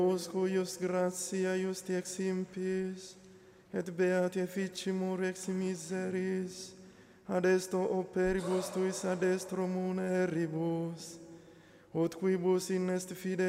Deus cuius gratia justi eximpis, et beati efficimur ex miseris, ad esto operibus tuis ad estro muneribus, ut quibus in est fide